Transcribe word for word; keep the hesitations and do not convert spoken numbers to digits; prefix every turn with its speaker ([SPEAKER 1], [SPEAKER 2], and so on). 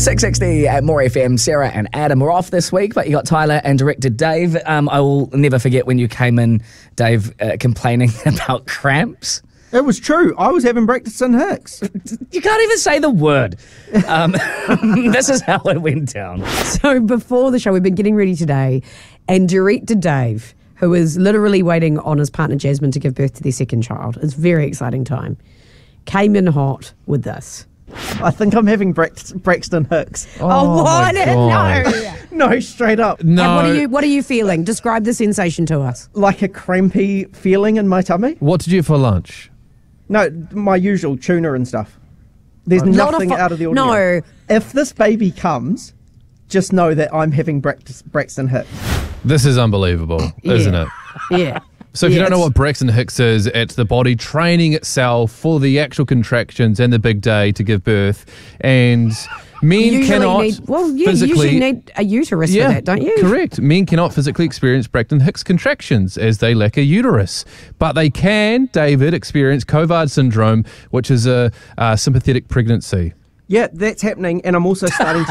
[SPEAKER 1] six sixty at More F M. Sarah and Adam were off this week, but you got Tyler and director Dave. Um, I will never forget when you came in, Dave, uh, complaining about cramps.
[SPEAKER 2] It was true. I was having Braxton Hicks.
[SPEAKER 1] You can't even say the word. Um, this is how it went down.
[SPEAKER 3] So before the show, we've been getting ready today, and director Dave, who is literally waiting on his partner Jasmine to give birth to their second child, it's a very exciting time, came in hot with this.
[SPEAKER 2] I think I'm having Brax- Braxton Hicks.
[SPEAKER 3] Oh, oh what?
[SPEAKER 4] God.
[SPEAKER 3] No.
[SPEAKER 2] No, straight up.
[SPEAKER 4] No.
[SPEAKER 3] And what are you What are you feeling? Describe the sensation to us.
[SPEAKER 2] Like a crampy feeling in my tummy.
[SPEAKER 4] What did you have for lunch?
[SPEAKER 2] No, my usual tuna and stuff. There's
[SPEAKER 3] Not a
[SPEAKER 2] nothing
[SPEAKER 3] fu-
[SPEAKER 2] out of the ordinary.
[SPEAKER 3] No.
[SPEAKER 2] If this baby comes, just know that I'm having Brax- Braxton Hicks.
[SPEAKER 4] This is unbelievable, isn't it?
[SPEAKER 3] Yeah.
[SPEAKER 4] So if
[SPEAKER 3] Yeah,
[SPEAKER 4] you don't know
[SPEAKER 3] it's-
[SPEAKER 4] what Braxton Hicks is, it's the body training itself for the actual contractions and the big day to give birth. And men
[SPEAKER 3] Usually
[SPEAKER 4] cannot
[SPEAKER 3] need, well, yeah,
[SPEAKER 4] physically...
[SPEAKER 3] you usually need a uterus
[SPEAKER 4] yeah,
[SPEAKER 3] for that, don't you?
[SPEAKER 4] Correct. Men cannot physically experience Braxton Hicks contractions as they lack a uterus. But they can, David, experience Covard syndrome, which is a, a sympathetic pregnancy.
[SPEAKER 2] Yeah, that's happening, and I'm also starting to